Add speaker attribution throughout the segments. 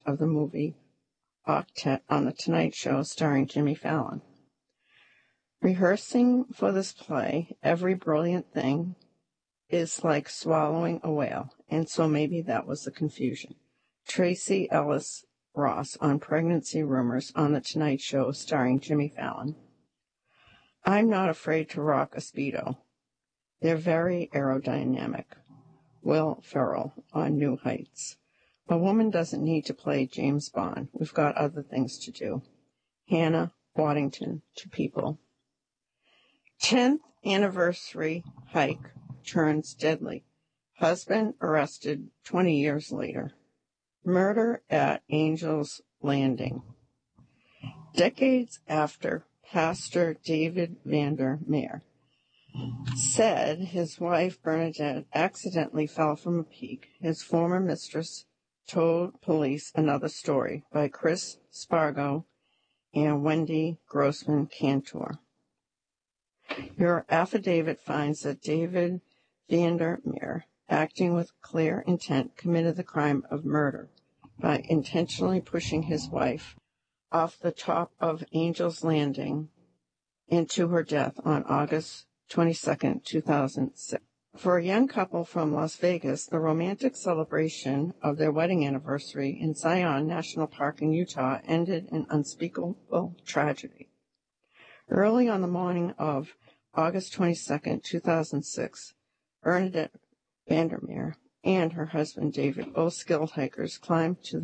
Speaker 1: of the movie Octet on The Tonight Show starring Jimmy Fallon. Rehearsing for this play, every brilliant thing is like swallowing a whale, and so maybe that was the confusion. Tracy Ellis Ross on pregnancy rumors on The Tonight Show starring Jimmy Fallon. I'm not afraid to rock a Speedo. They're very aerodynamic. Will Ferrell on New Heights. A woman doesn't need to play James Bond. We've got other things to do. Hannah Waddington to People. 10th anniversary hike turns deadly. Husband arrested 20 years later. Murder at Angel's Landing. Decades after Pastor David Vandermeer said his wife Bernadette accidentally fell from a peak, his former mistress told police another story by Chris Spargo and Wendy Grossman Cantor. Your affidavit finds that David Vandermeer, acting with clear intent, committed the crime of murder by intentionally pushing his wife off the top of Angel's Landing into her death on August 22, 2006. For a young couple from Las Vegas, the romantic celebration of their wedding anniversary in Zion National Park in Utah ended in unspeakable tragedy. Early on the morning of August 22, 2006, Bernadette Vandermeer and her husband David, both skilled hikers, climbed to the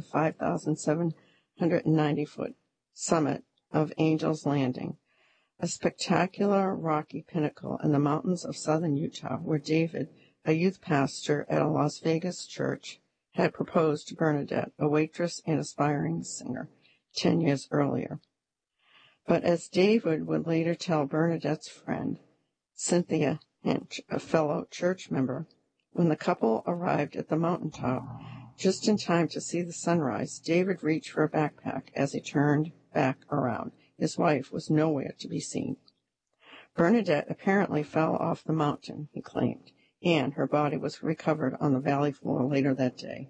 Speaker 1: 5,790-foot summit of Angel's Landing, a spectacular rocky pinnacle in the mountains of southern Utah where David, a youth pastor at a Las Vegas church, had proposed to Bernadette, a waitress and aspiring singer, 10 years earlier. But as David would later tell Bernadette's friend, Cynthia Hinch, a fellow church member, when the couple arrived at the mountaintop, just in time to see the sunrise, David reached for a backpack as he turned back around. His wife was nowhere to be seen. Bernadette apparently fell off the mountain, he claimed, and her body was recovered on the valley floor later that day.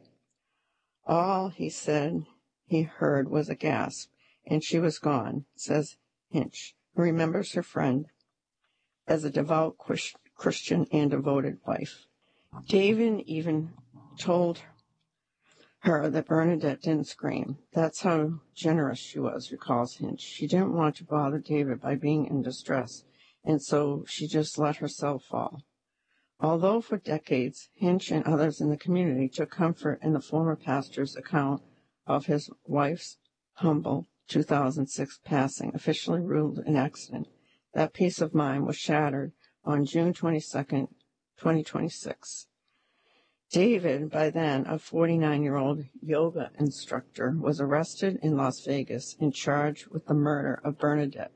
Speaker 1: All he said he heard was a gasp, and she was gone, says Hinch, who remembers her friend as a devout Christian and devoted wife. David even told her that Bernadette didn't scream. That's how generous she was, recalls Hinch. She didn't want to bother David by being in distress, and so she just let herself fall. Although for decades, Hinch and others in the community took comfort in the former pastor's account of his wife's humble 2006 passing, officially ruled an accident, that peace of mind was shattered on June 22, 2026. David, by then a 49-year-old yoga instructor, was arrested in Las Vegas and charged with the murder of Bernadette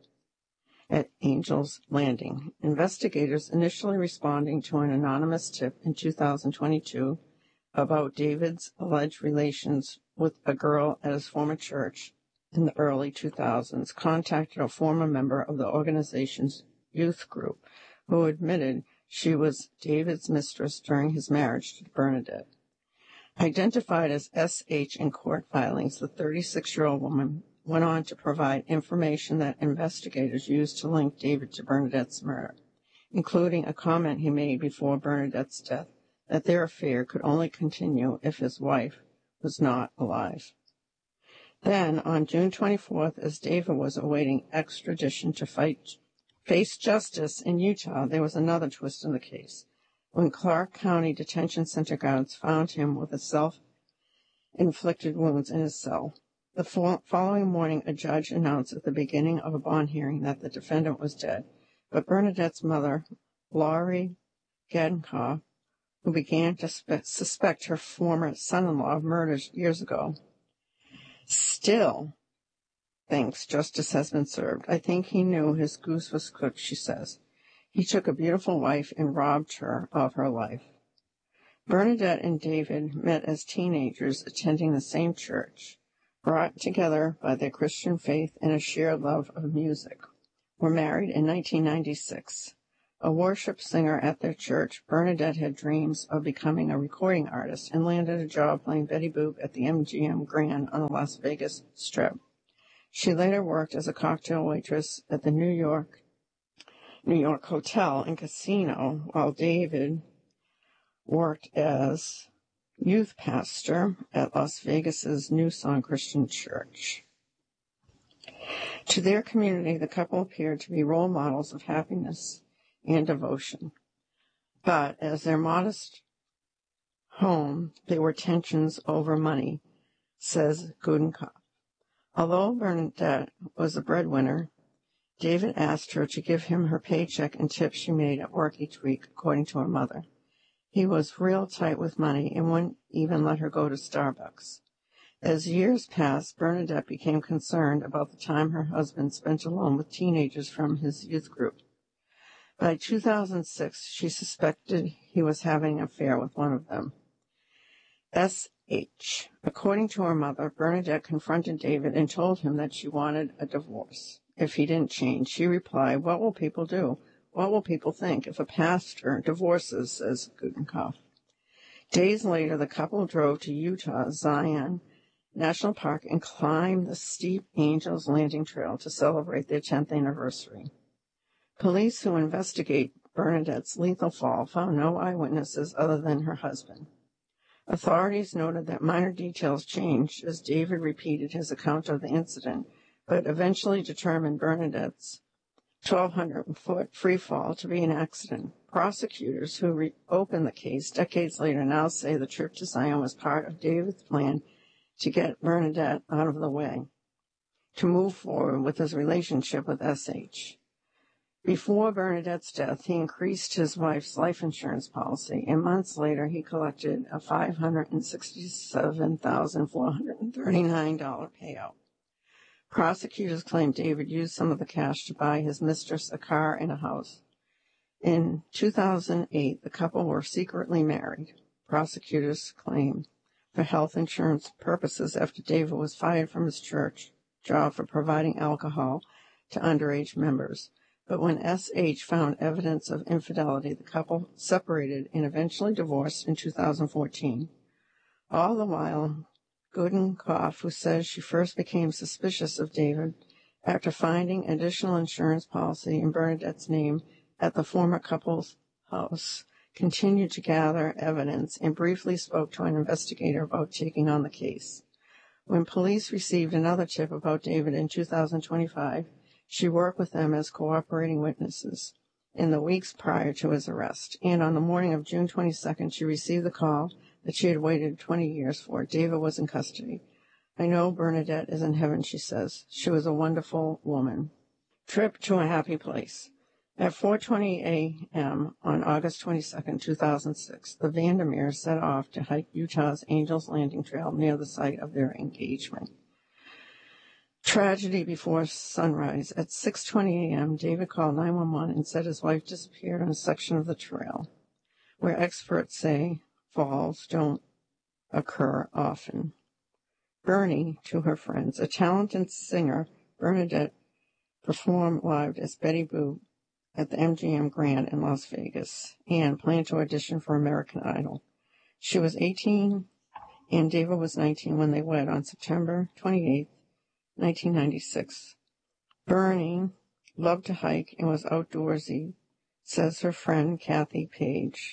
Speaker 1: at Angel's Landing. Investigators initially responding to an anonymous tip in 2022 about David's alleged relations with a girl at his former church in the early 2000s contacted a former member of the organization's youth group who admitted she was David's mistress during his marriage to Bernadette. Identified as S.H. in court filings, the 36-year-old woman went on to provide information that investigators used to link David to Bernadette's murder, including a comment he made before Bernadette's death that their affair could only continue if his wife was not alive. Then, on June 24th, as David was awaiting extradition to face justice in Utah, there was another twist in the case, when Clark County Detention Center guards found him with self-inflicted wounds in his cell. The following morning, a judge announced at the beginning of a bond hearing that the defendant was dead, but Bernadette's mother, Laurie Gadenkow, who began to suspect her former son-in-law of murders years ago, still thinks justice has been served. I think he knew his goose was cooked, she says. He took a beautiful wife and robbed her of her life. Bernadette and David met as teenagers attending the same church, brought together by their Christian faith and a shared love of music. Were married in 1996. A worship singer at their church, Bernadette had dreams of becoming a recording artist and landed a job playing Betty Boop at the MGM Grand on the Las Vegas Strip. She later worked as a cocktail waitress at the New York Hotel and Casino, while David worked as youth pastor at Las Vegas's New Song Christian Church. To their community, the couple appeared to be role models of happiness and devotion. But as their modest home, there were tensions over money, says Gudenkopf. Although Bernadette was the breadwinner, David asked her to give him her paycheck and tips she made at work each week, according to her mother. He was real tight with money and wouldn't even let her go to Starbucks. As years passed, Bernadette became concerned about the time her husband spent alone with teenagers from his youth group. By 2006, she suspected he was having an affair with one of them. S.H. According to her mother, Bernadette confronted David and told him that she wanted a divorce. If he didn't change, she replied, "What will people do? What will people think if a pastor divorces?" says Gudenkopf. Days later, the couple drove to Utah's Zion National Park and climbed the steep Angels Landing Trail to celebrate their 10th anniversary. Police who investigate Bernadette's lethal fall found no eyewitnesses other than her husband. Authorities noted that minor details changed as David repeated his account of the incident, but eventually determined Bernadette's 1,200-foot free fall to be an accident. Prosecutors who reopened the case decades later now say the trip to Zion was part of David's plan to get Bernadette out of the way, to move forward with his relationship with S.H. Before Bernadette's death, he increased his wife's life insurance policy, and months later he collected a $567,439 payout. Prosecutors claim David used some of the cash to buy his mistress a car and a house. In 2008, the couple were secretly married, prosecutors claim, for health insurance purposes after David was fired from his church job for providing alcohol to underage members. But when S.H. found evidence of infidelity, the couple separated and eventually divorced in 2014. All the while, Gudenkopf, who says she first became suspicious of David after finding additional insurance policy in Bernadette's name at the former couple's house, continued to gather evidence and briefly spoke to an investigator about taking on the case. When police received another tip about David in 2025, she worked with them as cooperating witnesses in the weeks prior to his arrest. And on the morning of June 22nd, she received the call that she had waited 20 years for. David was in custody. "I know Bernadette is in heaven," she says. "She was a wonderful woman." Trip to a happy place. At 4:20 a.m. on August 22nd, 2006, the Vandermeers set off to hike Utah's Angels Landing Trail near the site of their engagement. Tragedy before sunrise. At 6:20 a.m., David called 911 and said his wife disappeared on a section of the trail, where experts say falls don't occur often. Bernie, to her friends, a talented singer, Bernadette performed live as Betty Boop at the MGM Grand in Las Vegas and planned to audition for American Idol. She was 18 and David was 19 when they wed on September 28, 1996. Bernie loved to hike and was outdoorsy, says her friend Kathy Page.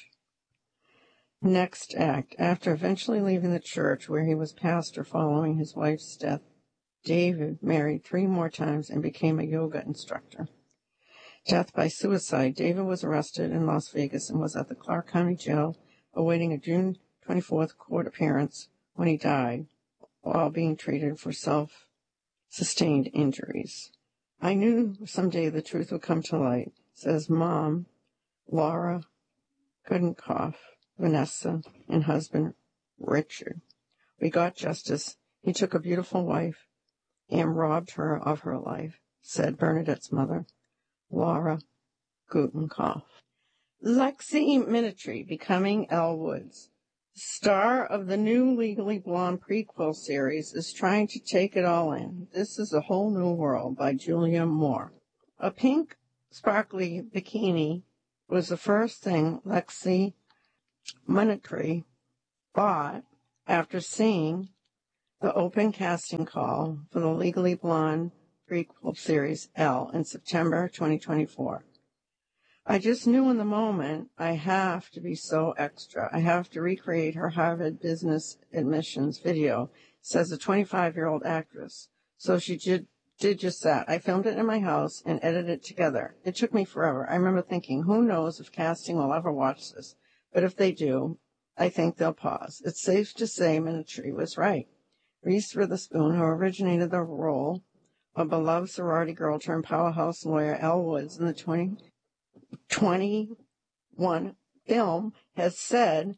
Speaker 1: Next act. After eventually leaving the church where he was pastor following his wife's death, David married 3 more times and became a yoga instructor. Death by suicide. David was arrested in Las Vegas and was at the Clark County Jail awaiting a June 24th court appearance when he died while being treated for self-sustained injuries. "I knew someday the truth would come to light," says mom Laura Gudenkopf, Vanessa, and husband Richard. "We got justice. He took a beautiful wife and robbed her of her life," said Bernadette's mother, Laura Gudenkopf. Lexi Minitry becoming Elle Woods. The star of the new Legally Blonde prequel series is trying to take it all in. This is a Whole New World by Julia Moore. A pink, sparkly bikini was the first thing Lexi Munitry bought after seeing the open casting call for the Legally Blonde prequel series Elle in September 2024. I just knew in the moment I have to be so extra. I have to recreate her Harvard business admissions video, says a 25-year-old actress. So she did just that. I filmed it in my house and edited it together. It took me forever. I remember thinking, who knows if casting will ever watch this? But if they do, I think they'll pause. It's safe to say Minatry was right. Reese Witherspoon, who originated the role of beloved sorority girl turned powerhouse lawyer Elle Woods in the 2001 film, has said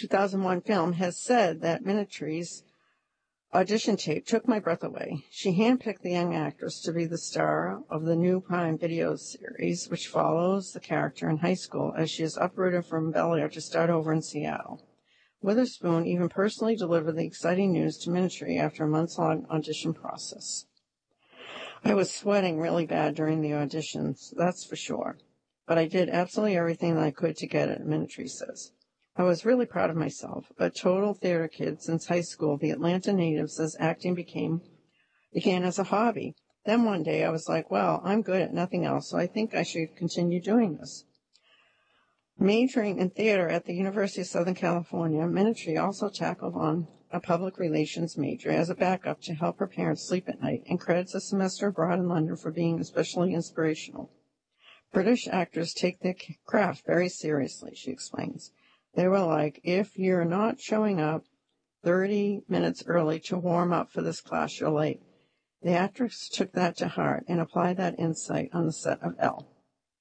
Speaker 1: that Minatry's audition tape took my breath away. She handpicked the young actress to be the star of the new Prime Video series, which follows the character in high school as she is uprooted from Bel Air to start over in Seattle. Witherspoon even personally delivered the exciting news to Minatry after a months-long audition process. I was sweating really bad during the auditions, that's for sure. But I did absolutely everything that I could to get it, Minatry says. I was really proud of myself. A total theater kid since high school, the Atlanta native says acting began as a hobby. Then one day I was like, well, I'm good at nothing else, so I think I should continue doing this. Majoring in theater at the University of Southern California, Minatry also tackled on a public relations major as a backup to help her parents sleep at night, and credits a semester abroad in London for being especially inspirational. British actors take their craft very seriously, she explains. They were like, if you're not showing up 30 minutes early to warm up for this class, you're late. The actress took that to heart and applied that insight on the set of Elle.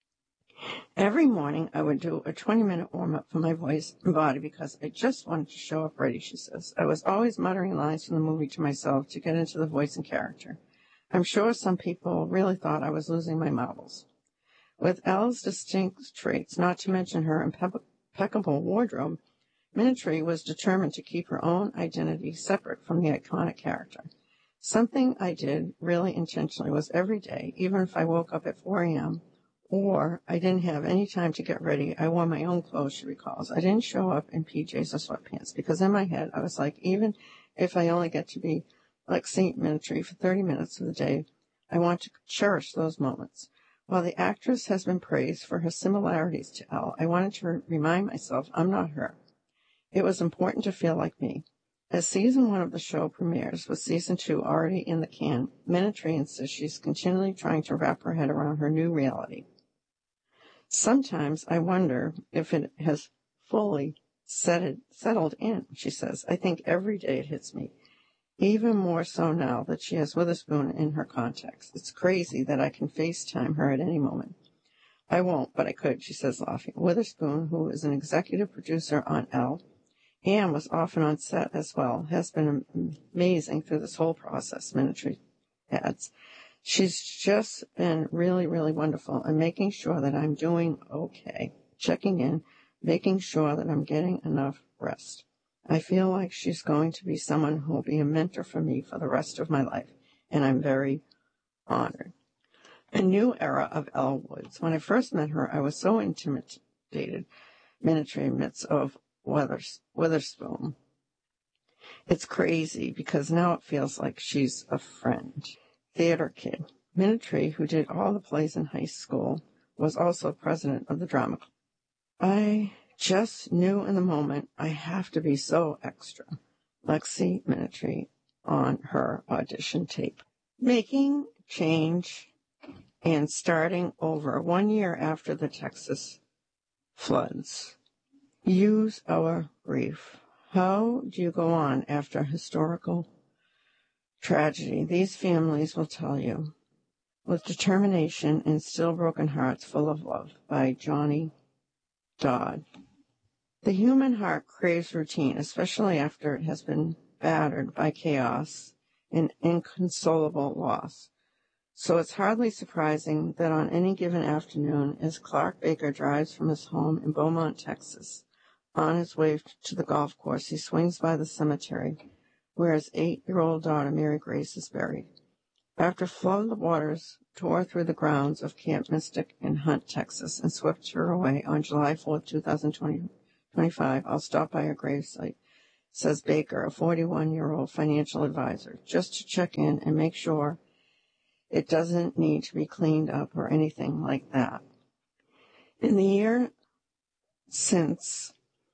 Speaker 1: Every morning I would do a 20-minute warm-up for my voice and body because I just wanted to show up ready, she says. I was always muttering lines from the movie to myself to get into the voice and character. I'm sure some people really thought I was losing my marbles. With Elle's distinct traits, not to mention her impeccable wardrobe, Minatry was determined to keep her own identity separate from the iconic character. Something I did really intentionally was every day, even if I woke up at 4 a.m., or I didn't have any time to get ready, I wore my own clothes, she recalls. I didn't show up in PJs or sweatpants because in my head I was like, even if I only get to be like Saint Minatry for 30 minutes of the day, I want to cherish those moments. While the actress has been praised for her similarities to Elle, I wanted to remind myself I'm not her. It was important to feel like me. As season 1 of the show premieres, with season 2 already in the can, Minatry insists she's continually trying to wrap her head around her new reality. Sometimes I wonder if it has fully settled in, she says. I think every day it hits me, even more so now that she has Witherspoon in her contacts. It's crazy that I can FaceTime her at any moment. I won't, but I could, she says, laughing. Witherspoon, who is an executive producer on Elle and was often on set as well, has been amazing through this whole process, Minatry adds. She's just been really, really wonderful and making sure that I'm doing okay, checking in, making sure that I'm getting enough rest. I feel like she's going to be someone who will be a mentor for me for the rest of my life, and I'm very honored. A new era of Elle Woods. When I first met her, I was so intimidated, Minatry admits of Witherspoon. It's crazy because now it feels like she's a friend. Theater kid. Minatry, who did all the plays in high school, was also president of the drama club. I just knew in the moment I have to be so extra. Lexi Minatry on her audition tape. Making change and starting over 1 year after the Texas floods. Use our grief. How do you go on after a historical tragedy? These families will tell you. With determination and still broken hearts full of love, by Johnny Dodd. The human heart craves routine, especially after it has been battered by chaos and inconsolable loss. So it's hardly surprising that on any given afternoon, as Clark Baker drives from his home in Beaumont, Texas, on his way to the golf course, he swings by the cemetery where his 8-year-old daughter, Mary Grace, is buried. After flood waters tore through the grounds of Camp Mystic in Hunt, Texas, and swept her away on July 4, 2025. I'll stop by her gravesite, says Baker, a 41-year-old financial advisor, just to check in and make sure it doesn't need to be cleaned up or anything like that. In the year since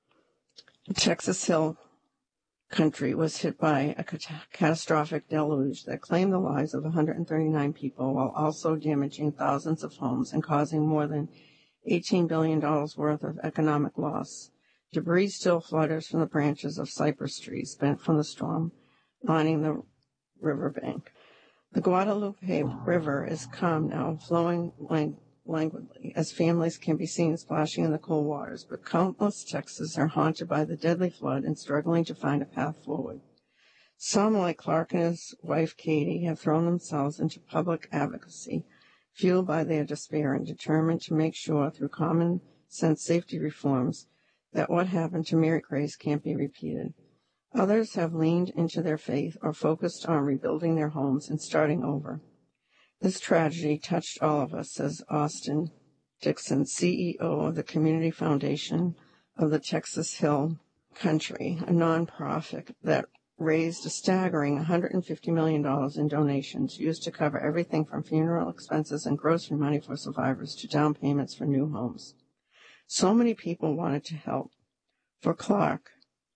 Speaker 1: Texas Hill country was hit by a catastrophic deluge that claimed the lives of 139 people while also damaging thousands of homes and causing more than $18 billion worth of economic loss. Debris still flutters from the branches of cypress trees bent from the storm, lining the riverbank. The Guadalupe River is calm now, flowing languidly, as families can be seen splashing in the cool waters, but countless Texans are haunted by the deadly flood and struggling to find a path forward. Some, like Clark and his wife Katie, have thrown themselves into public advocacy, fueled by their despair and determined to make sure, through common sense safety reforms, that what happened to Mary Grace can't be repeated. Others have leaned into their faith or focused on rebuilding their homes and starting over. This tragedy touched all of us, says Austin Dixon, CEO of the Community Foundation of the Texas Hill Country, a nonprofit that raised a staggering $150 million in donations used to cover everything from funeral expenses and grocery money for survivors to down payments for new homes. So many people wanted to help. For Clark,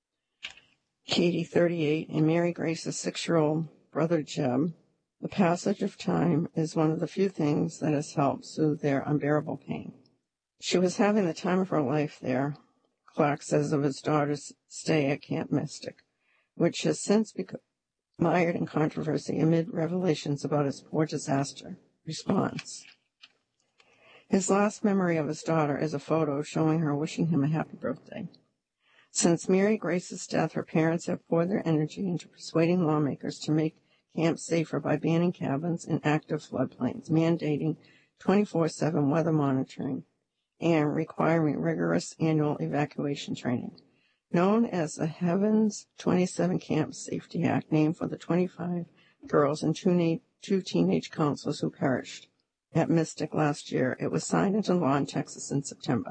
Speaker 1: Katie, 38, and Mary Grace's 6-year-old brother, Jeb, the passage of time is one of the few things that has helped soothe their unbearable pain. She was having the time of her life there, Clark says of his daughter's stay at Camp Mystic, which has since become mired in controversy amid revelations about his poor disaster response. His last memory of his daughter is a photo showing her wishing him a happy birthday. Since Mary Grace's death, her parents have poured their energy into persuading lawmakers to make camps safer by banning cabins in active floodplains, mandating 24/7 weather monitoring, and requiring rigorous annual evacuation training. Known as the Heavens 27 Camp Safety Act, named for the 25 girls and two teenage counselors who perished at Mystic last year, it was signed into law in Texas in September.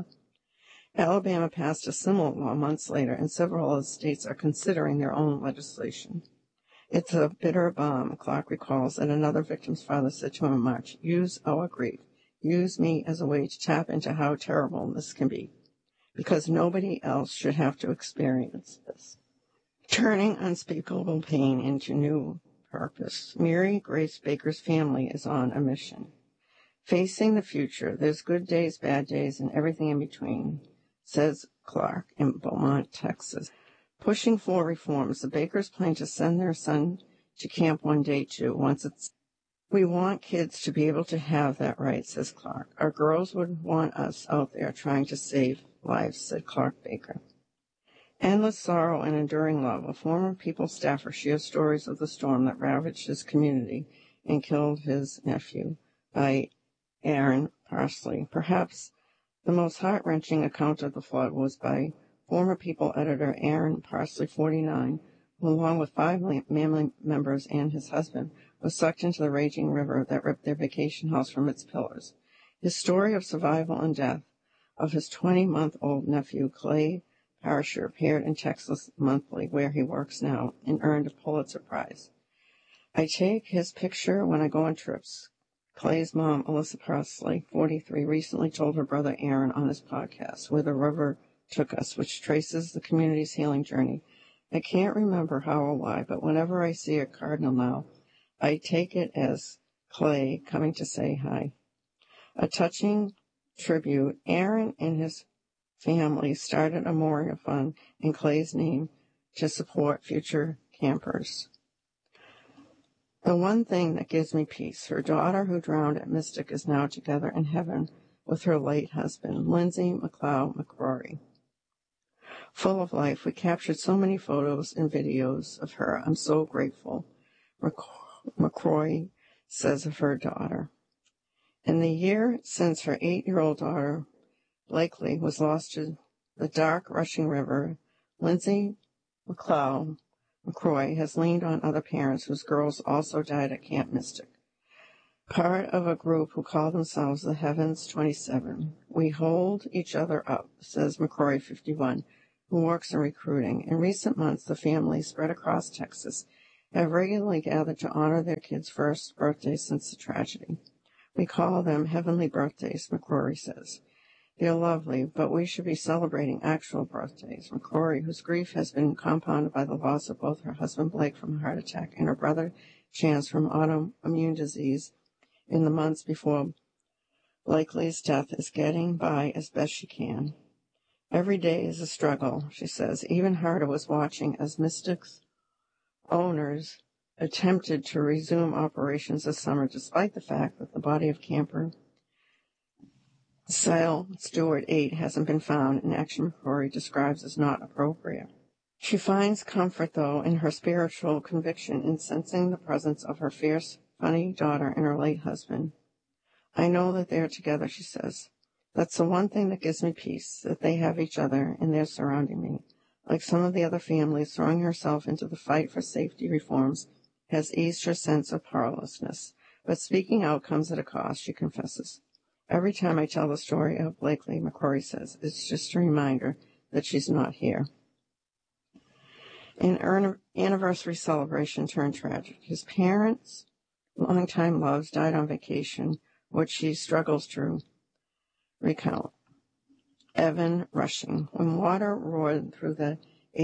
Speaker 1: Alabama passed a similar law months later, and several other states are considering their own legislation. It's a bitter balm, Clark recalls that another victim's father said to him in March, "Use our grief. Use me as a way to tap into how terrible this can be, because nobody else should have to experience this." Turning unspeakable pain into new purpose, Mary Grace Baker's family is on a mission. Facing the future, there's good days, bad days, and everything in between, says Clark in Beaumont, Texas. Pushing for reforms, the Bakers plan to send their son to camp one day, too, once it's... We want kids to be able to have that right, says Clark. Our girls would want us out there trying to save lives, said Clark Baker. Endless sorrow and enduring love. A former People staffer shares stories of the storm that ravaged his community and killed his nephew, by Aaron Parsley. Perhaps the most heart-wrenching account of the flood was by former People editor Aaron Parsley, 49, who, along with 5 family members and his husband, was sucked into the raging river that ripped their vacation house from its pillars. His story of survival and death of his 20-month-old nephew, Clay Parshar, appeared in Texas Monthly, where he works now, and earned a Pulitzer Prize. I take his picture when I go on trips. Clay's mom, Alyssa Parsley, 43, recently told her brother Aaron on his podcast, Where the River Took Us, which traces the community's healing journey. I can't remember how or why, but whenever I see a cardinal now, I take it as Clay coming to say hi. A touching tribute. Aaron and his family started a memorial fund in Clay's name to support future campers. The one thing that gives me peace, her daughter who drowned at Mystic is now together in heaven with her late husband, Lindsay McLeod McCrory. Full of life, we captured so many photos and videos of her. I'm so grateful, McCrory says of her daughter. In the year since her 8-year-old daughter, Blakely, was lost to the dark, rushing river, Lindsay McLeod McCrory has leaned on other parents whose girls also died at Camp Mystic. part of a group who call themselves the Heavens 27. We hold each other up, says McCrory 51, who works in recruiting. In recent months, the families spread across Texas have regularly gathered to honor their kids' first birthday since the tragedy. We call them heavenly birthdays, McCrory says. They're lovely, but we should be celebrating actual birthdays. McCrory, whose grief has been compounded by the loss of both her husband Blake from a heart attack and her brother Chance from autoimmune disease in the months before Blakely's death, is getting by as best she can. Every day is a struggle, she says. Even harder was watching as Mystic's owners attempted to resume operations this summer, despite the fact that the body of camper Sale Stewart 8 hasn't been found, an action McCrory describes as not appropriate. She finds comfort, though, in her spiritual conviction in sensing the presence of her fierce, funny daughter and her late husband. I know that they are together, she says. That's the one thing that gives me peace, that they have each other and they're surrounding me. Like some of the other families, throwing herself into the fight for safety reforms has eased her sense of powerlessness. But speaking out comes at a cost, she confesses. Every time I tell the story of Blakely, McCrory says, it's just a reminder that she's not here. An anniversary celebration turned tragic. His parents, longtime loves, died on vacation, which she struggles to recount. Evan Rushing. When water roared through the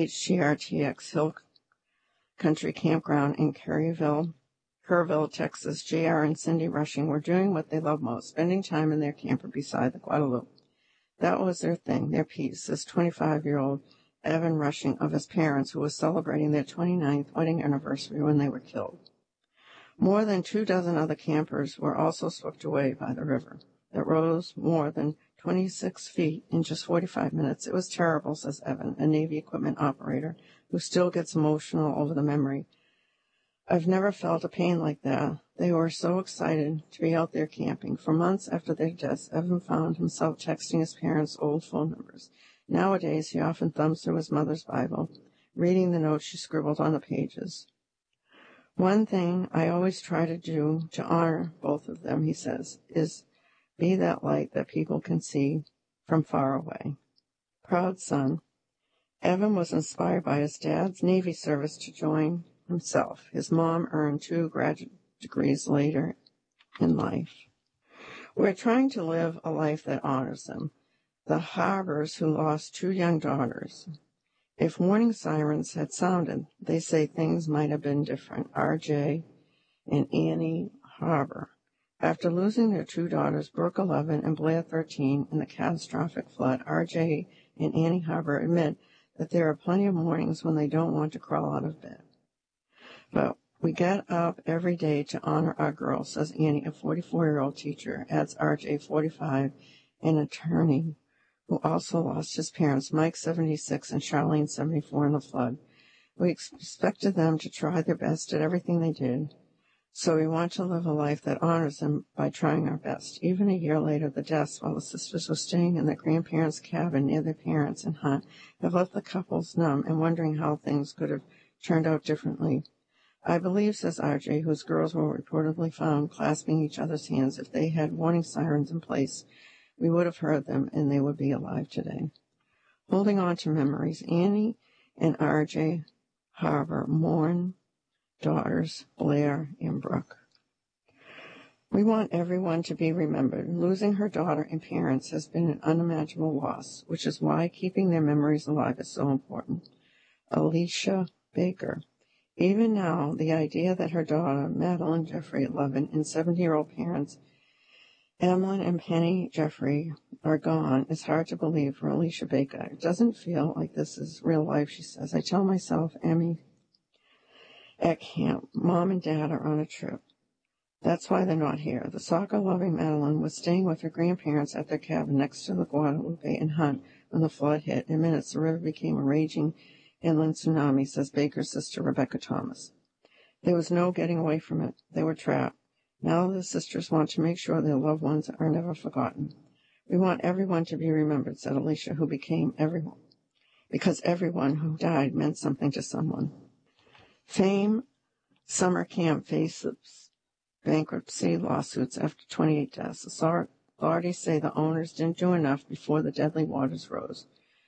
Speaker 1: HTRTX Hill Country Campground in Kerrville, Texas, JR and Cindy Rushing were doing what they love most, spending time in their camper beside the Guadalupe. That was their thing, their peace, says 25-year-old Evan Rushing of his parents, who was celebrating their 29th wedding anniversary when they were killed. More than 24 other campers were also swept away by the river that rose more than 26 feet in just 45 minutes. It was terrible, says Evan, a Navy equipment operator who still gets emotional over the memory. I've never felt a pain like that. They were so excited to be out there camping. For months after their deaths, Evan found himself texting his parents' old phone numbers. Nowadays, he often thumbs through his mother's Bible, reading the notes she scribbled on the pages. One thing I always try to do to honor both of them, he says, is be that light that people can see from far away. Proud son, Evan was inspired by his dad's Navy service to join himself. His mom earned 2 graduate degrees later in life. We're trying to live a life that honors them. The Harbors, who lost 2 young daughters. If warning sirens had sounded, they say things might have been different. R.J. and Annie Harbor. After losing their 2 daughters, Brooke 11 and Blair 13, in the catastrophic flood, R.J. and Annie Harbor admit that there are plenty of mornings when they don't want to crawl out of bed. But we get up every day to honor our girls, says Annie, a 44-year-old teacher, adds R.J., 45, an attorney who also lost his parents, Mike, 76, and Charlene, 74, in the flood. We expected them to try their best at everything they did, so we want to live a life that honors them by trying our best. Even a year later, the deaths, while the sisters were staying in their grandparents' cabin near their parents in Hunt, have left the couples numb and wondering how things could have turned out differently. I believe, says R.J., whose girls were reportedly found clasping each other's hands, if they had warning sirens in place, we would have heard them and they would be alive today. Holding on to memories, Annie and R.J. Harbor mourn daughters Blair and Brooke. We want everyone to be remembered. Losing her daughter and parents has been an unimaginable loss, which is why keeping their memories alive is so important. Alicia Baker. Even now, the idea that her daughter, Madeline Jeffrey, 11, and 70-year-old parents, Emlyn and Penny Jeffrey, are gone is hard to believe for Alicia Baker. It doesn't feel like this is real life, she says. I tell myself, Emmy, at camp, Mom and Dad are on a trip. That's why they're not here. The soccer-loving Madeline was staying with her grandparents at their cabin next to the Guadalupe in Hunt when the flood hit. In minutes, the river became a raging inland tsunami, says Baker's sister Rebecca Thomas. There was no getting away from it. They were trapped. Now the sisters want to make sure their loved ones are never forgotten. We want everyone to be remembered, said Alicia, who became everyone, because everyone who died meant something to someone. Fame Summer Camp faces bankruptcy lawsuits after 28 deaths. Authorities say the owners didn't do enough before the deadly waters rose.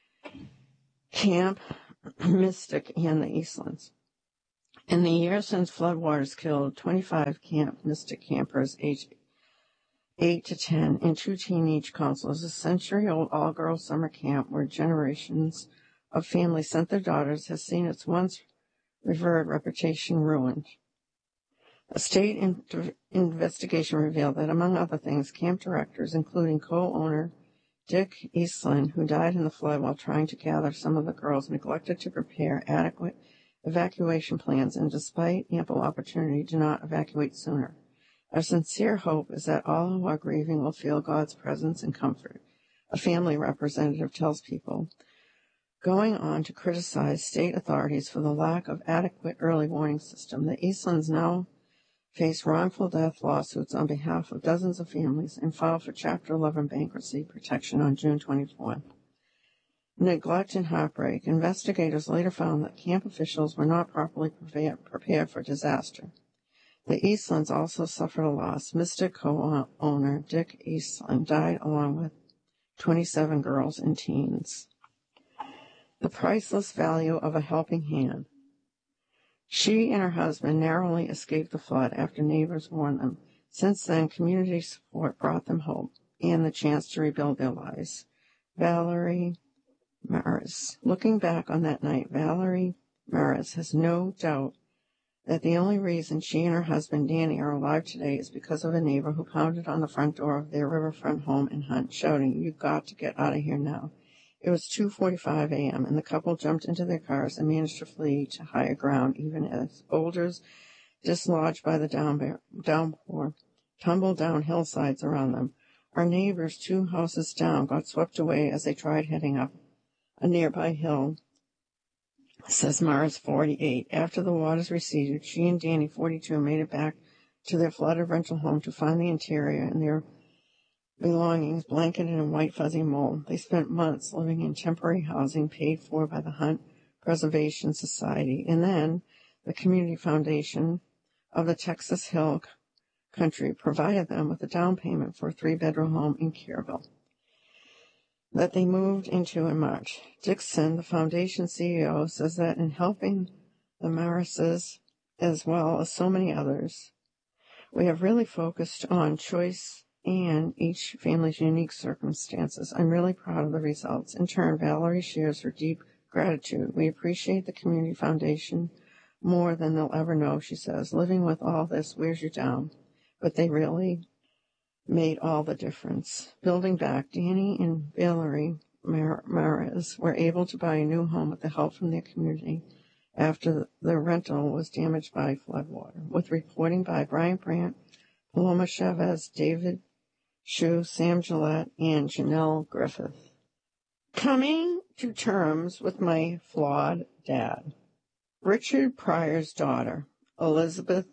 Speaker 1: Camp Mystic and the Eastlands. In the years since floodwaters killed 25 Camp Mystic campers aged 8 to 10 and 2 teenage counselors, a century-old all-girls summer camp where generations of families sent their daughters has seen its once revered reputation ruined. A state investigation revealed that, among other things, camp directors, including co-owner Dick Eastland, who died in the flood while trying to gather some of the girls, neglected to prepare adequate evacuation plans and, despite ample opportunity, did not evacuate sooner. Our sincere hope is that all who are grieving will feel God's presence and comfort, a family representative tells People, going on to criticize state authorities for the lack of adequate early warning system. The Eastlands now face wrongful death lawsuits on behalf of dozens of families and filed for Chapter 11 bankruptcy protection on June 24th. Neglect and heartbreak. Investigators later found that camp officials were not properly prepared for disaster. The Eastlands also suffered a loss. Mystic co-owner Dick Eastland died along with 27 girls and teens. The priceless value of a helping hand. She and her husband narrowly escaped the flood after neighbors warned them. Since then, community support brought them hope and the chance to rebuild their lives. Valerie Maris. Looking back on that night, Valerie Maris has no doubt that the only reason she and her husband Danny are alive today is because of a neighbor who pounded on the front door of their riverfront home in Hunt, shouting, "You've got to get out of here now." It was 2:45 a.m., and the couple jumped into their cars and managed to flee to higher ground, even as boulders dislodged by the downpour tumbled down hillsides around them. Our neighbors 2 houses down got swept away as they tried heading up a nearby hill, says Mars, 48. After the waters receded, she and Danny, 42, made it back to their flooded rental home to find the interior and their belongings blanketed in white fuzzy mold. They spent months living in temporary housing paid for by the Hunt Preservation Society, and then the Community Foundation of the Texas Hill Country provided them with a down payment for a 3-bedroom home in Kerrville that they moved into in March. Dixon, the foundation CEO, says that in helping the Marises, as well as so many others, we have really focused on choice and each family's unique circumstances. I'm really proud of the results. In turn, Valerie shares her deep gratitude. We appreciate the Community Foundation more than they'll ever know, she says. Living with all this wears you down, but they really made all the difference. Building back, Danny and Valerie Maris were able to buy a new home with the help from their community after the rental was damaged by floodwater. With reporting by Brian Brandt, Paloma Chavez, David Shue, Sam Gillette, and Janelle Griffith. Coming to terms with my flawed dad. Richard Pryor's daughter, Elizabeth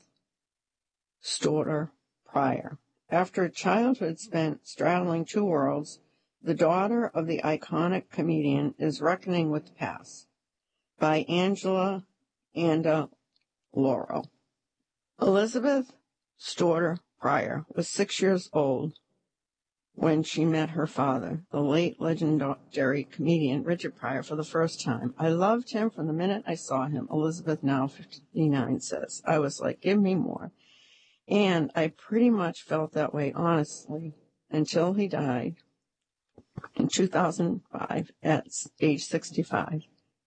Speaker 1: Storter Pryor. After a childhood spent straddling 2 worlds, the daughter of the iconic comedian is reckoning with the past. By Angela Anda Laurel. Elizabeth Storter Pryor was 6 years old when she met her father, the late legendary comedian Richard Pryor, for the first time. I loved him from the minute I saw him, Elizabeth, now 59, says. I was like, give me more. And I pretty much felt that way, honestly, until he died in 2005 at age 65.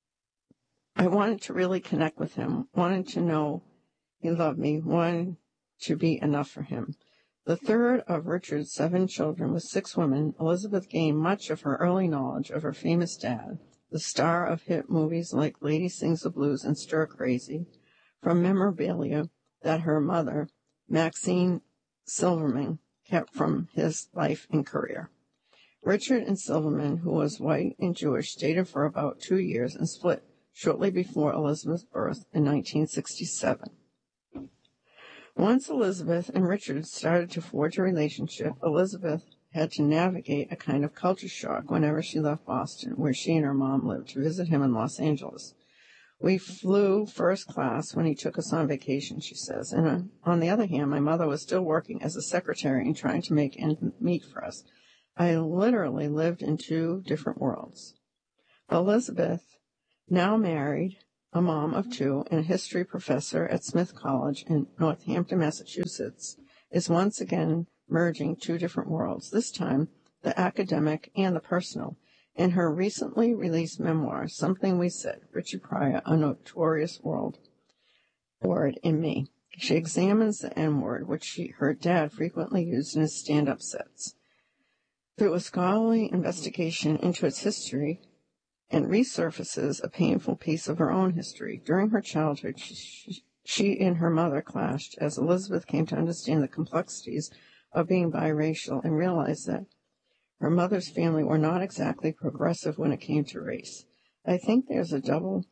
Speaker 1: I wanted to really connect with him, wanted to know he loved me, wanted to be enough for him. The third of Richard's 7 children with 6 women, Elizabeth gained much of her early knowledge of her famous dad, the star of hit movies like Lady Sings the Blues and Stir Crazy, from memorabilia that her mother, Maxine Silverman, kept from his life and career. Richard and Silverman, who was white and Jewish, dated for about 2 years and split shortly before Elizabeth's birth in 1967. Once Elizabeth and Richard started to forge a relationship, Elizabeth had to navigate a kind of culture shock whenever she left Boston, where she and her mom lived, to visit him in Los Angeles. We flew first class when he took us on vacation, she says. And on the other hand, my mother was still working as a secretary and trying to make ends meet for us. I literally lived in two different worlds. Elizabeth, now married, a mom of two, and a history professor at Smith College in Northampton, Massachusetts, is once again merging two different worlds, this time the academic and the personal. In her recently released memoir, Something We Said, Richard Pryor, A Notorious Word in Me, she examines the N-word, which her dad frequently used in his stand-up sets. Through a scholarly investigation into its history, and resurfaces a painful piece of her own history. During her childhood, she and her mother clashed as Elizabeth came to understand the complexities of being biracial and realized that her mother's family were not exactly progressive when it came to race. I think there's a double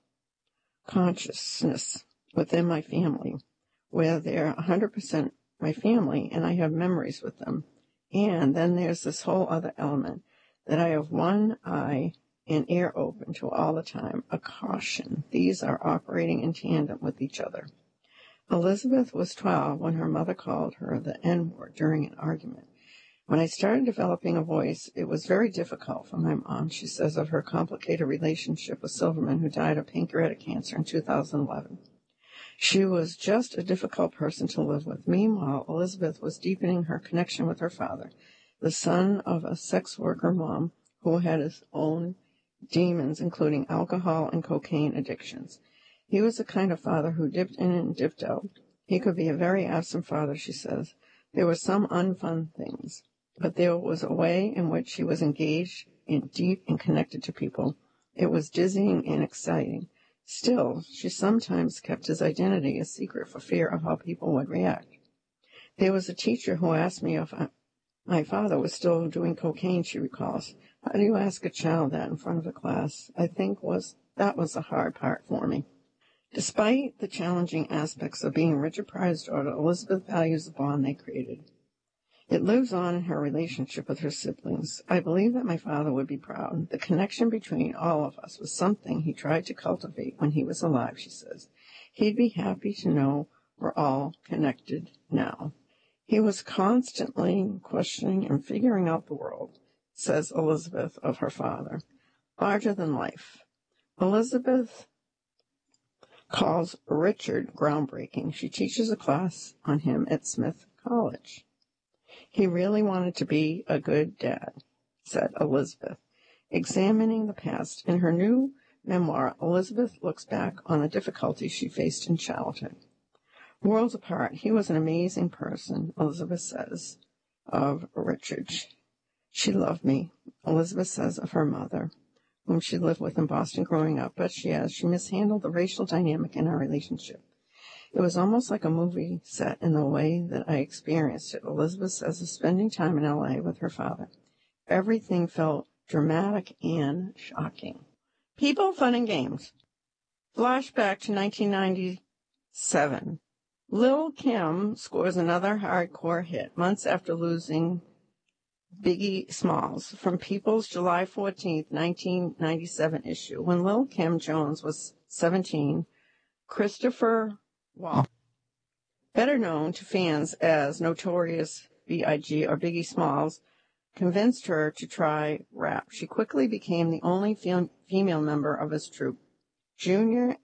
Speaker 1: consciousness within my family, where they're 100% my family and I have memories with them. And then there's this whole other element that I have one eye and ear open to all the time, a caution. These are operating in tandem with each other. Elizabeth was 12 when her mother called her the N-word during an argument. When I started developing a voice, it was very difficult for my mom, she says of her complicated relationship with Silverman, who died of pancreatic cancer in 2011. She was just a difficult person to live with. Meanwhile, Elizabeth was deepening her connection with her father, the son of a sex worker mom who had his own demons, including alcohol and cocaine addictions. He was the kind of father who dipped in and dipped out. He could be a very absent father, she says. There were some unfun things, but there was a way in which he was engaged and deep and connected to people. It was dizzying and exciting. Still, she sometimes kept his identity a secret for fear of how people would react. There was a teacher who asked me if my father was still doing cocaine, she recalls. How do you ask a child that in front of a class? I think that was the hard part for me. Despite the challenging aspects of being Richard Pryor's daughter, Elizabeth values the bond they created. It lives on in her relationship with her siblings. I believe that my father would be proud. The connection between all of us was something he tried to cultivate when he was alive, she says. He'd be happy to know we're all connected now. He was constantly questioning and figuring out the world, says Elizabeth of her father. Larger than life. Elizabeth calls Richard groundbreaking. She teaches a class on him at Smith College. He really wanted to be a good dad, said Elizabeth. Examining the past, in her new memoir, Elizabeth looks back on the difficulties she faced in childhood. Worlds apart, he was an amazing person, Elizabeth says of Richard. She loved me, Elizabeth says of her mother, whom she lived with in Boston growing up, but she mishandled the racial dynamic in our relationship. It was almost like a movie set in the way that I experienced it, Elizabeth says of spending time in L.A. with her father. Everything felt dramatic and shocking. People, fun, and games. Flashback to 1997. Lil' Kim scores another hardcore hit months after losing Biggie Smalls from People's July 14, 1997 issue. When Lil' Kim Jones was 17, Christopher Wall, better known to fans as Notorious B.I.G. or Biggie Smalls, convinced her to try rap. She quickly became the only female member of his troupe, Junior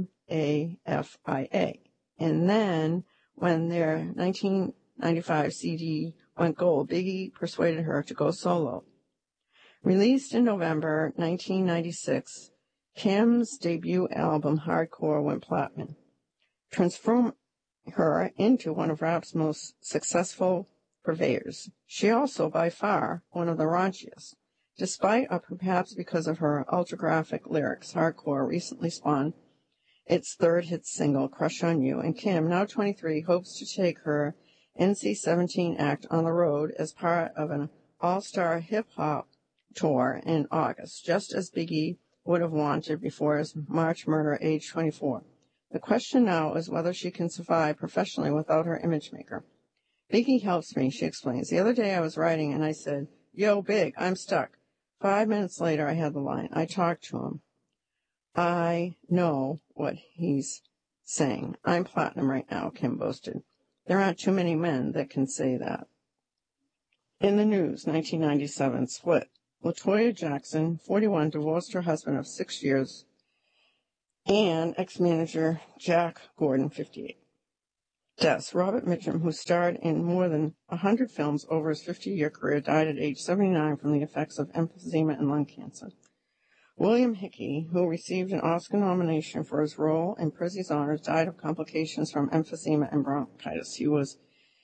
Speaker 1: M.A.F.I.A. And then, when their 1995 CD went gold, Biggie persuaded her to go solo. Released in November 1996, Kim's debut album, Hardcore, went platinum, transformed her into one of rap's most successful purveyors. She also, by far, one of the raunchiest. Despite, or perhaps because of her ultra-graphic lyrics, Hardcore recently spawned its third hit single, Crush on You, and Kim, now 23, hopes to take her NC-17 act on the road as part of an all-star hip-hop tour in August, just as Biggie would have wanted before his March murder at age 24. The question now is whether she can survive professionally without her image maker. Biggie helps me, she explains. The other day I was writing and I said, "Yo, Big, I'm stuck." 5 minutes later I had the line. I talked to him. I know what he's saying. I'm platinum right now, Kim boasted. There aren't too many men that can say that. In the news, 1997 split. LaToya Jackson, 41, divorced her husband of 6 years, and ex-manager Jack Gordon, 58. Deaths. Robert Mitchum, who starred in more than 100 films over his 50-year career, died at age 79 from the effects of emphysema and lung cancer. William Hickey, who received an Oscar nomination for his role in Prizzi's Honors, died of complications from emphysema and bronchitis. He was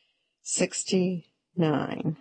Speaker 1: 69.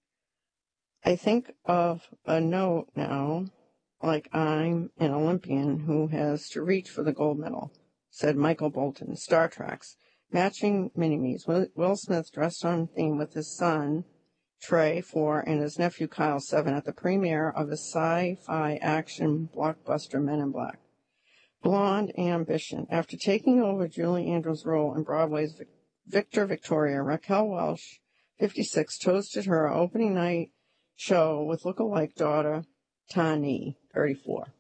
Speaker 1: I think of a note now, like I'm an Olympian who has to reach for the gold medal, said Michael Bolton. Star Treks. Matching mini-me's. Will Smith dressed on theme with his son, Trey, 4, and his nephew, Kyle, 7, at the premiere of his sci-fi action blockbuster Men in Black. Blonde Ambition. After taking over Julie Andrews' role in Broadway's Victor Victoria, Raquel Welch, 56, toasted her opening night show with look-alike daughter, Tani, 34.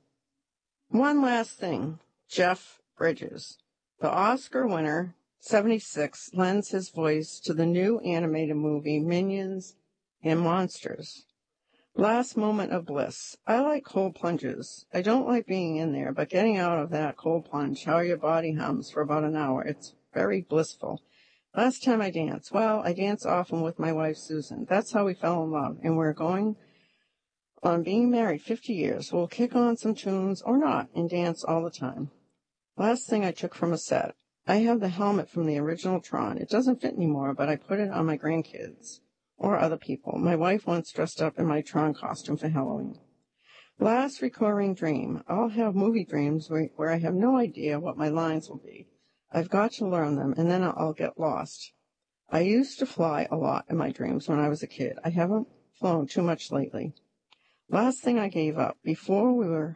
Speaker 1: One last thing. Jeff Bridges. The Oscar winner, 76, lends his voice to the new animated movie Minions and Monsters. Last moment of bliss. I like cold plunges. I don't like being in there, but getting out of that cold plunge, how your body hums for about an hour, it's very blissful. Last time I danced, well, I dance often with my wife, Susan. That's how we fell in love, and we're going on being married 50 years. We'll kick on some tunes or not and dance all the time. Last thing I took from a set. I have the helmet from the original Tron. It doesn't fit anymore, but I put it on my grandkids or other people. My wife once dressed up in my Tron costume for Halloween. Last recurring dream. I'll have movie dreams where I have no idea what my lines will be. I've got to learn them, and then I'll get lost. I used to fly a lot in my dreams when I was a kid. I haven't flown too much lately. Last thing I gave up. Before we were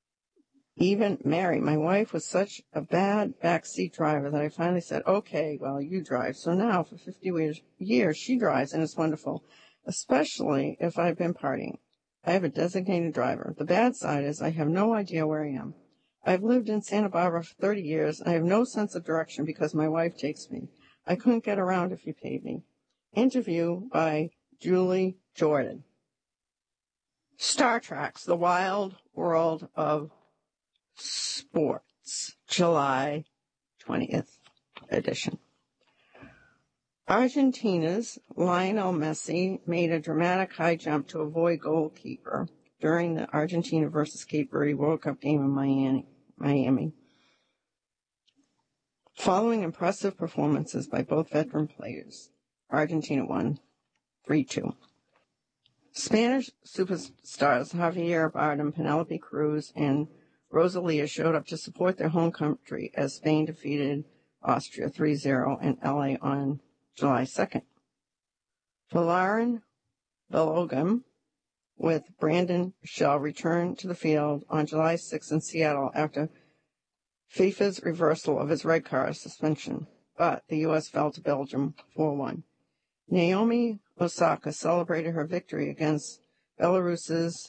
Speaker 1: even married, my wife was such a bad backseat driver that I finally said, okay, well, you drive. So now for 50 years, she drives, and it's wonderful, especially if I've been partying. I have a designated driver. The bad side is I have no idea where I am. I've lived in Santa Barbara for 30 years, and I have no sense of direction because my wife takes me. I couldn't get around if you paid me. Interview by Julie Jordan. Star Treks, The Wild World of Sports, July 20th edition. Argentina's Lionel Messi made a dramatic high jump to avoid goalkeeper during the Argentina versus Cape Verde World Cup game in Miami. Following impressive performances by both veteran players, Argentina won 3-2. Spanish superstars Javier Bardem, Penelope Cruz, and Rosalia showed up to support their home country as Spain defeated Austria 3-0 in LA on July 2nd. Valerian Balogun with Brandon Shell returned to the field on July 6th in Seattle after FIFA's reversal of his red card suspension, but the U.S. fell to Belgium 4-1. Naomi Osaka celebrated her victory against Belarus's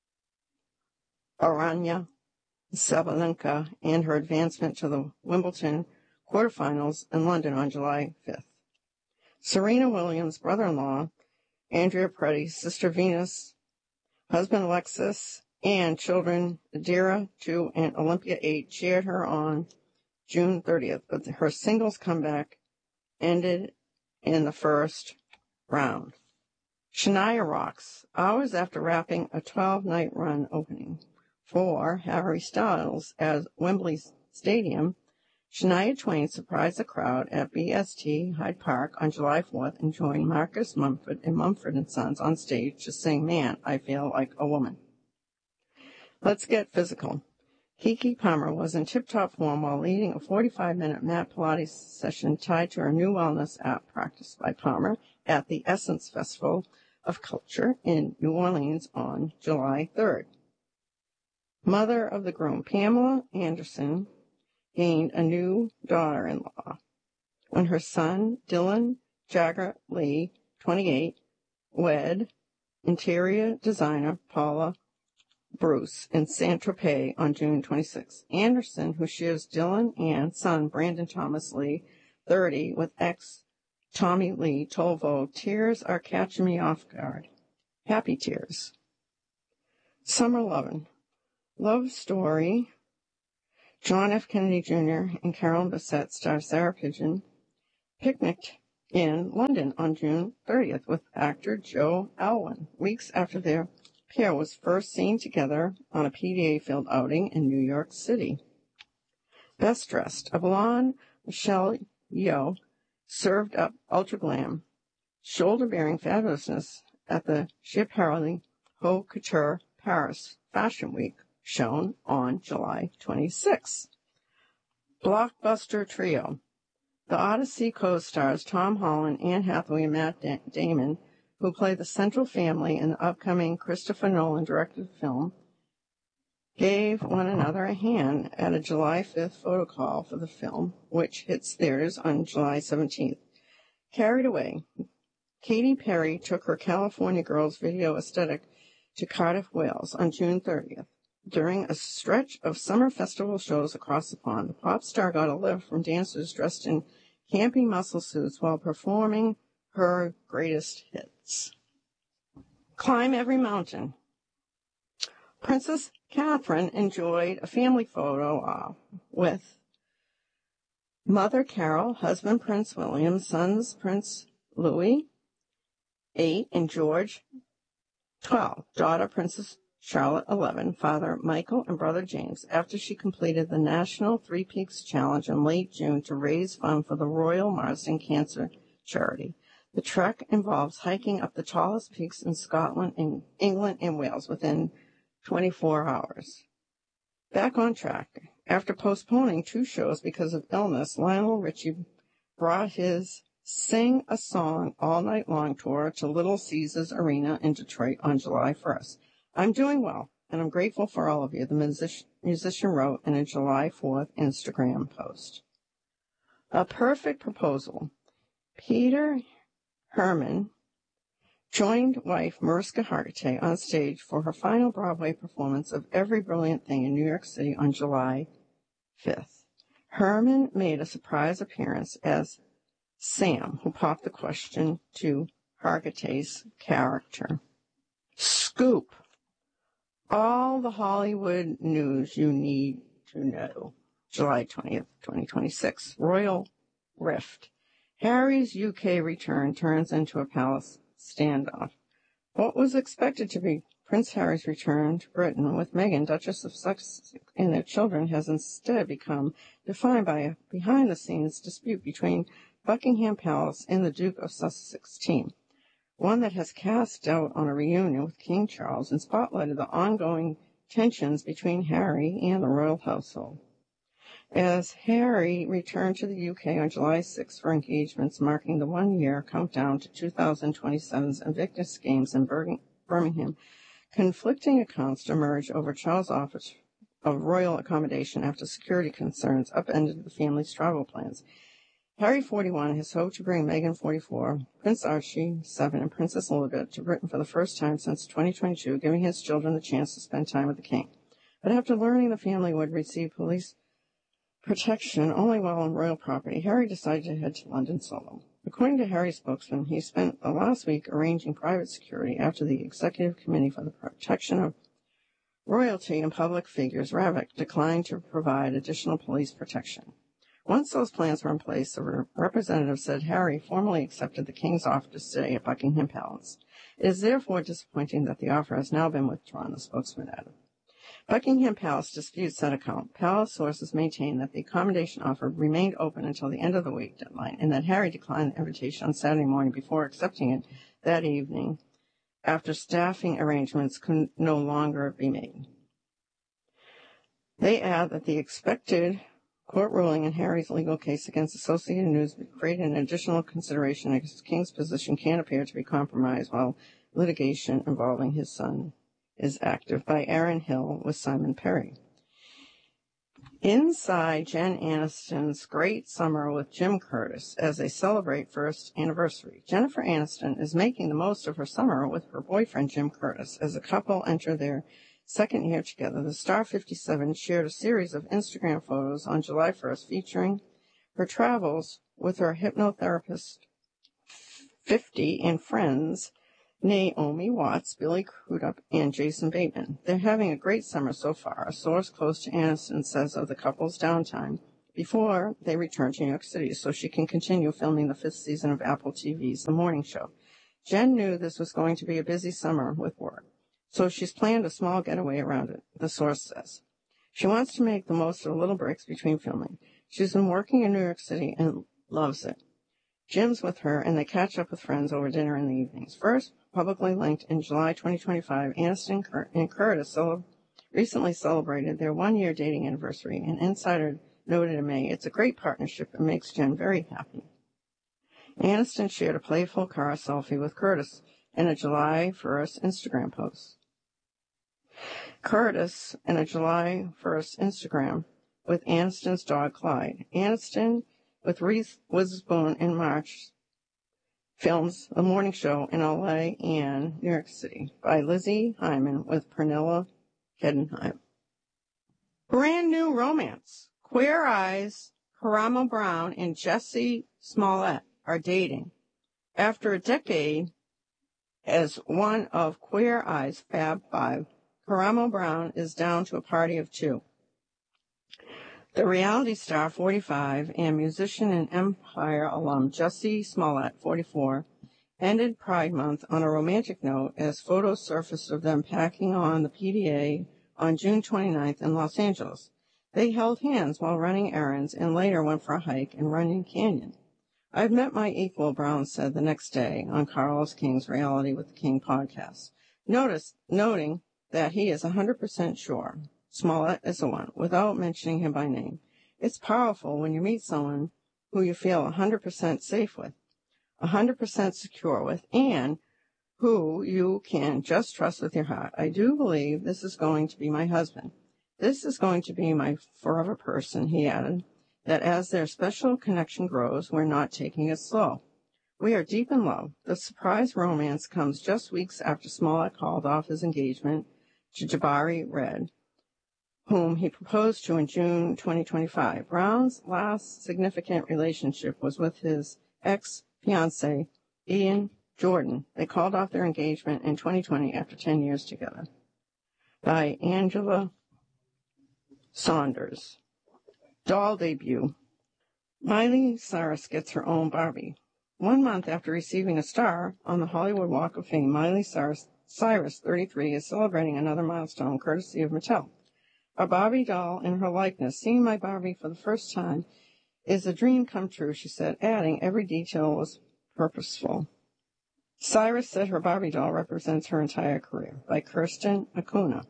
Speaker 1: Aryna Sabalenka and her advancement to the Wimbledon quarterfinals in London on July 5th. Serena Williams' brother-in-law, Andrea Pretty, sister Venus, husband Alexis, and children Adira, 2, and Olympia, 8, cheered her on June 30th, but her singles comeback ended in the first round. Shania rocks, hours after wrapping a 12-night run opening for Harry Styles at Wembley Stadium. Shania Twain surprised the crowd at BST Hyde Park on July 4th and joined Marcus Mumford and Mumford & Sons on stage to sing Man, I Feel Like a Woman. Let's get physical. Kiki Palmer was in tip-top form while leading a 45-minute mat Pilates session tied to her new wellness app practiced by Palmer at the Essence Festival of Culture in New Orleans on July 3rd. Mother of the groom, Pamela Anderson, gained a new daughter-in-law when her son, Dylan Jagger Lee, 28, wed interior designer Paula Bruce in Saint-Tropez on June 26. Anderson, who shares Dylan and son Brandon Thomas Lee, 30, with ex Tommy Lee, told Vogue, "Tears are catching me off guard. Happy tears." Summer Lovin'. Love Story. John F. Kennedy Jr. and Carolyn Bessette star Sarah Pidgeon picnicked in London on June 30th with actor Joe Alwyn, weeks after their pair was first seen together on a PDA-filled outing in New York City. Best Dressed. A blonde Michelle Yeoh served up ultra glam, shoulder-bearing fabulousness at the Schiaparelli Haute Couture Paris Fashion Week, shown on July 26. Blockbuster Trio. The Odyssey co-stars Tom Holland, Anne Hathaway, and Matt Damon, who play the central family in the upcoming Christopher Nolan-directed film, gave one another a hand at a July 5th photo call for the film, which hits theaters on July 17th. Carried Away. Katy Perry took her California Girls video aesthetic to Cardiff, Wales on June 30th. During a stretch of summer festival shows across the pond, the pop star got a lift from dancers dressed in camping muscle suits while performing her greatest hits. Climb Every Mountain. Princess Catherine enjoyed a family photo with mother Carol, husband Prince William, sons Prince Louis, 8, and George, 12, daughter Princess Charlotte, 11, father Michael, and brother James, after she completed the National Three Peaks Challenge in late June to raise funds for the Royal Marsden Cancer Charity. The trek involves hiking up the tallest peaks in Scotland, England, and Wales within 24 hours. Back on track. After postponing 2 shows because of illness, Lionel Richie brought his Sing a Song All Night Long tour to Little Caesars Arena in Detroit on July 1st. "I'm doing well, and I'm grateful for all of you," the musician wrote in a July 4th Instagram post. A Perfect Proposal. Peter Herman joined wife Mariska Hargitay on stage for her final Broadway performance of Every Brilliant Thing in New York City on July 5th. Herman made a surprise appearance as Sam, who popped the question to Hargitay's character. Scoop. All the Hollywood news you need to know. July 20th, 2026. Royal Rift. Harry's UK return turns into a palace standoff. What was expected to be Prince Harry's return to Britain with Meghan, Duchess of Sussex, and their children has instead become defined by a behind-the-scenes dispute between Buckingham Palace and the Duke of Sussex team, one that has cast doubt on a reunion with King Charles and spotlighted the ongoing tensions between Harry and the royal household. As Harry returned to the UK on July 6 for engagements marking the one-year countdown to 2027's Invictus Games in Birmingham, conflicting accounts emerged over Charles' offers of royal accommodation after security concerns upended the family's travel plans. Harry, 41, has hoped to bring Meghan, 44, Prince Archie, 7, and Princess Elizabeth to Britain for the first time since 2022, giving his children the chance to spend time with the king. But after learning the family would receive police protection only while on royal property, Harry decided to head to London solo. According to Harry's spokesman, he spent the last week arranging private security after the Executive Committee for the Protection of Royalty and Public Figures, RAVIC, declined to provide additional police protection. Once those plans were in place, the representative said Harry formally accepted the King's offer to stay at Buckingham Palace. It is therefore disappointing that the offer has now been withdrawn, the spokesman added. Buckingham Palace disputes that account. Palace sources maintain that the accommodation offer remained open until the end of the week deadline and that Harry declined the invitation on Saturday morning before accepting it that evening after staffing arrangements could no longer be made. They add that the expected court ruling in Harry's legal case against Associated News created an additional consideration as the King's position can appear to be compromised while litigation involving his son is active, by Aaron Hill with Simon Perry. Inside Jen Aniston's Great Summer with Jim Curtis as they celebrate first anniversary. Jennifer Aniston is making the most of her summer with her boyfriend Jim Curtis as the couple enter their second year together. The Star 57 shared a series of Instagram photos on July 1st featuring her travels with her hypnotherapist 50 and friends, Naomi Watts, Billy Crudup, and Jason Bateman. They're having a great summer so far, a source close to Aniston says of the couple's downtime before they return to New York City so she can continue filming the 5th season of Apple TV's The Morning Show. Jen knew this was going to be a busy summer with work, so she's planned a small getaway around it, the source says. She wants to make the most of little breaks between filming. She's been working in New York City and loves it. Jim's with her, and they catch up with friends over dinner in the evenings. First, publicly linked in July 2025, Aniston and Curtis recently celebrated their one-year dating anniversary. An insider noted in May, "It's a great partnership and makes Jen very happy." Aniston shared a playful car selfie with Curtis in a July 1st Instagram post. Curtis in a July 1st Instagram with Aniston's dog Clyde. Aniston with Reese Witherspoon in March films The Morning Show in LA and New York City by Lizzie Hyman with Pernilla Heidenheim. Brand new romance. Queer Eyes, Karamo Brown and Jussie Smollett are dating. After a decade as one of Queer Eye's Fab Five, Karamo Brown is down to a party of two. The reality star, 45, and musician and Empire alum Jussie Smollett, 44, ended Pride Month on a romantic note as photos surfaced of them packing on the PDA on June 29th in Los Angeles. They held hands while running errands and later went for a hike in Runyon Canyon. "I've met my equal," Brown said the next day on Carlos King's Reality with the King podcast, noting that he is 100% sure Smollett is the one, without mentioning him by name. It's powerful when you meet someone who you feel 100% safe with, 100% secure with, and who you can just trust with your heart. I do believe this is going to be my husband. This is going to be my forever person," he added, that as their special connection grows, we're not taking it slow. "We are deep in love." The surprise romance comes just weeks after Smollett called off his engagement to Jabari Red, whom he proposed to in June 2025. Brown's last significant relationship was with his ex-fiancé, Ian Jordan. They called off their engagement in 2020 after 10 years together. By Angela Saunders. Doll debut. Miley Cyrus gets her own Barbie. 1 month after receiving a star on the Hollywood Walk of Fame, Miley Cyrus, 33, is celebrating another milestone courtesy of Mattel. A Barbie doll in her likeness. "Seeing my Barbie for the first time is a dream come true," she said, adding every detail was purposeful. Cyrus said her Barbie doll represents her entire career. By Kirsten Acuna.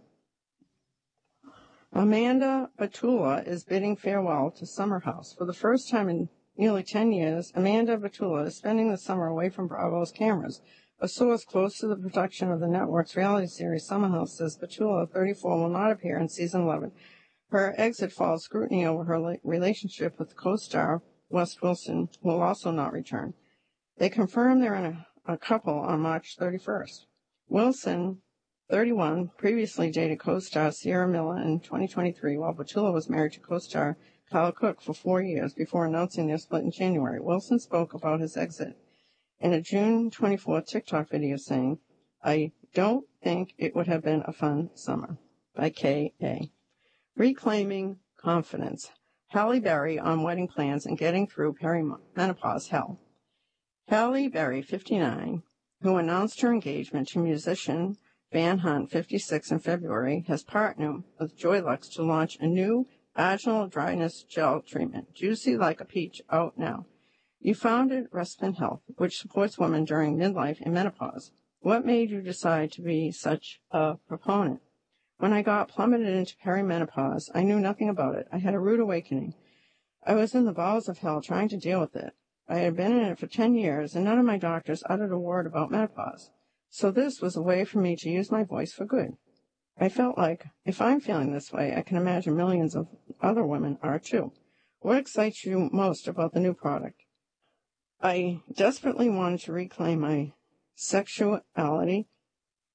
Speaker 1: Amanda Batula is bidding farewell to Summer House. For the first time in nearly 10 years, Amanda Batula is spending the summer away from Bravo's cameras. A source close to the production of the network's reality series Summer House says Batula, 34, will not appear in season 11. Her exit follows scrutiny over her relationship with co-star Wes Wilson, who will also not return. They confirmed they're in a couple on March 31st. Wilson, 31, previously dated co-star Sierra Miller in 2023, while Batula was married to co-star Kyle Cook for 4 years before announcing their split in January. Wilson spoke about his exit in a June 24 TikTok video saying, "I don't think it would have been a fun summer." By K.A. Reclaiming confidence. Halle Berry on wedding plans and getting through perimenopause hell. Halle Berry, 59, who announced her engagement to musician Van Hunt, 56, in February, has partnered with Joylux to launch a new vaginal dryness gel treatment, Juicy Like a Peach, out now. You founded Respin Health, which supports women during midlife and menopause. What made you decide to be such a proponent? When I got plummeted into perimenopause, I knew nothing about it. I had a rude awakening. I was in the bowels of hell trying to deal with it. I had been in it for 10 years, and none of my doctors uttered a word about menopause. So this was a way for me to use my voice for good. I felt like, if I'm feeling this way, I can imagine millions of other women are too. What excites you most about the new product? I desperately wanted to reclaim my sexuality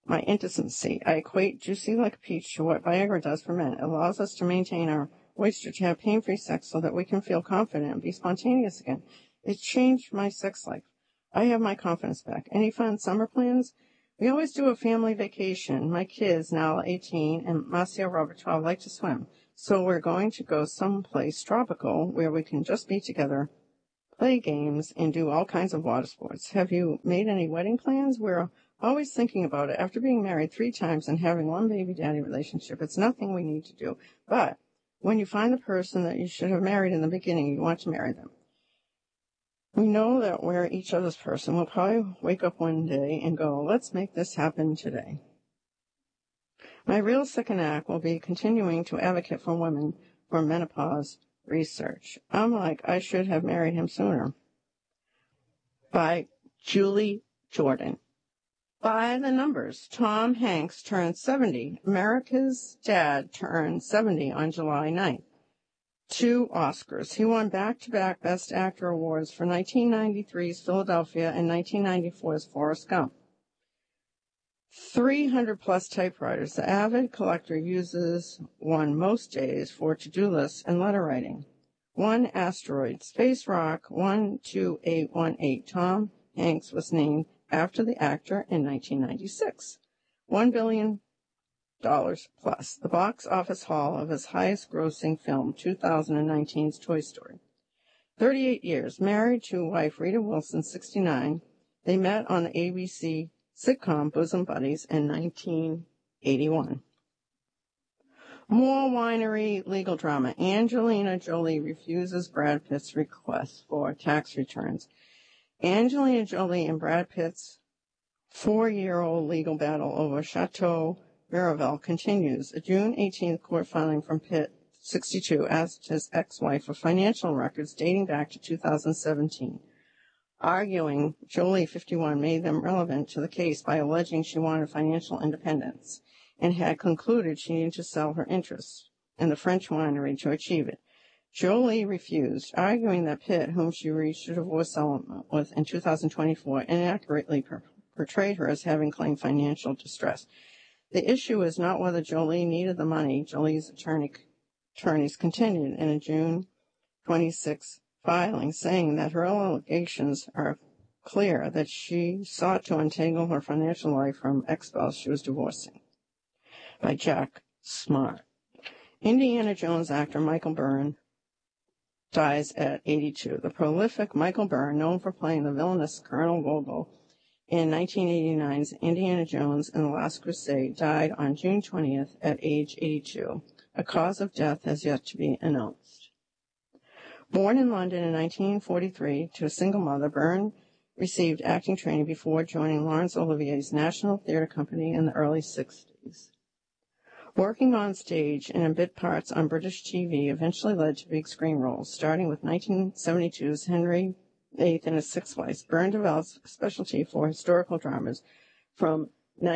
Speaker 1: my intimacy. I equate juicy like a peach to what Viagra does for men. It allows us to maintain our oyster to have pain-free sex so that we can feel confident and be spontaneous again. It changed my sex life. I have my confidence back. Any fun summer plans? We always do a family vacation. My kids, now 18, and Marcia Robert 12, like to swim. So we're going to go someplace tropical where we can just be together, play games, and do all kinds of water sports. Have you made any wedding plans? We're always thinking about it. After being married 3 times and having one baby daddy relationship, it's nothing we need to do. But when you find the person that you should have married in the beginning, you want to marry them. We know that we're each other's person. We'll probably wake up one day and go, let's make this happen today. My real second act will be continuing to advocate for women for menopause research. I'm like, I should have married him sooner. By Julie Jordan. By the numbers, Tom Hanks turned 70. America's Dad turned 70 on July 9th. 2 Oscars. He won back-to-back Best Actor awards for 1993's Philadelphia and 1994's Forrest Gump. 300-plus typewriters. The avid collector uses one most days for to-do lists and letter writing. 1 asteroid. Space Rock 12818. Tom Hanks was named after the actor in 1996. $1 billion plus. The box office haul of his highest-grossing film, 2019's Toy Story. 38 years. Married to wife Rita Wilson, 69. They met on the ABC sitcom Bosom Buddies in 1981. More winery legal drama. Angelina Jolie refuses Brad Pitt's request for tax returns. Angelina Jolie and Brad Pitt's 4-year-old legal battle over Chateau Miraval continues. A June 18th court filing from Pitt, 62, asked his ex-wife for financial records dating back to 2017. Arguing Jolie, 51, made them relevant to the case by alleging she wanted financial independence and had concluded she needed to sell her interests in the French winery to achieve it. Jolie refused, arguing that Pitt, whom she reached a divorce settlement with in 2024, inaccurately portrayed her as having claimed financial distress. The issue is not whether Jolie needed the money. Jolie's attorneys continued in a June 26 filing, saying that her allegations are clear that she sought to untangle her financial life from ex-spouse she was divorcing. By Jack Smart. Indiana Jones actor Michael Byrne dies at 82. The prolific Michael Byrne, known for playing the villainous Colonel Vogel in 1989's Indiana Jones and the Last Crusade, died on June 20th at age 82. A cause of death has yet to be announced. Born in London in 1943 to a single mother, Byrne received acting training before joining Laurence Olivier's National Theatre Company in the early 60s. Working on stage and in bit parts on British TV eventually led to big screen roles, starting with 1972's Henry VIII and his Six Wives. Byrne developed a specialty for historical dramas. From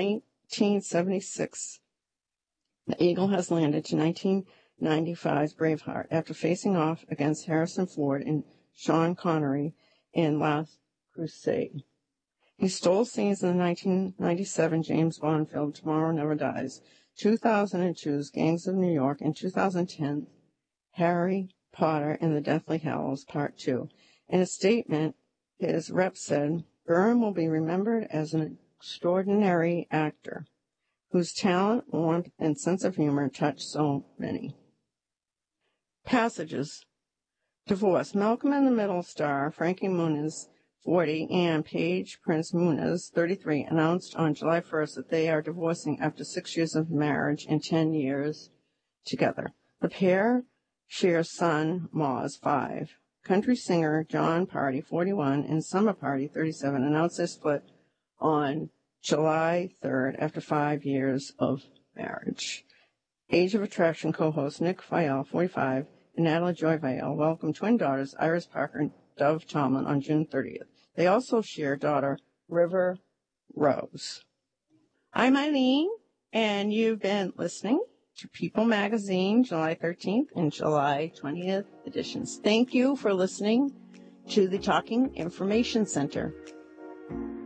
Speaker 1: 1976, The Eagle Has Landed, to 1995's Braveheart, after facing off against Harrison Ford and Sean Connery in Last Crusade. He stole scenes in the 1997 James Bond film Tomorrow Never Dies, 2002's Gangs of New York, and 2010 Harry Potter and the Deathly Hallows Part 2. In a statement, his rep said, Byrne will be remembered as an extraordinary actor whose talent, warmth, and sense of humor touched so many. Passages. Divorce. Malcolm in the Middle star Frankie Muniz, 40, and Paige Prince Muniz, 33, announced on July 1st that they are divorcing after 6 years of marriage and 10 years together. The pair share son, Moz, 5. Country singer John Party, 41, and Summer Party, 37, announced their split on July 3rd after 5 years of marriage. Age of Attraction co-host Nick Viall, 45, and Natalie Joy Viall welcomed twin daughters Iris Parker and Dove Tomlin on June 30th. They also share daughter River Rose. I'm Eileen, and you've been listening to People Magazine, July 13th and July 20th editions. Thank you for listening to the Talking Information Center.